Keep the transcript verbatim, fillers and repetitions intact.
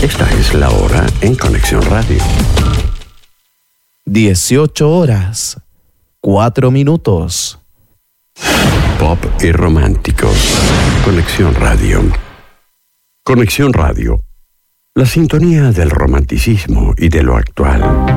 Esta es la hora en Conexión Radio. dieciocho horas, cuatro minutos. Pop y románticos. Conexión Radio. Conexión Radio. La sintonía del romanticismo y de lo actual.